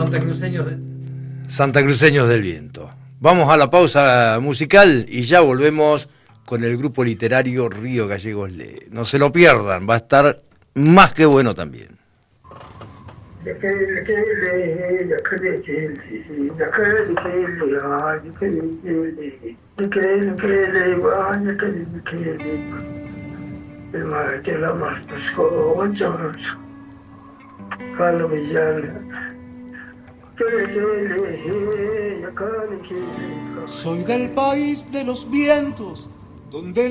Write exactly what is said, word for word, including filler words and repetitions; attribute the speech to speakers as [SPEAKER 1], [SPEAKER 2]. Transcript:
[SPEAKER 1] Santacruceños de...
[SPEAKER 2] Santacruceños del Viento. Vamos a la pausa musical y ya volvemos con el grupo literario Río Gallegos Lee. No se lo pierdan, va a estar más que bueno también.
[SPEAKER 3] Soy del país de los vientos, donde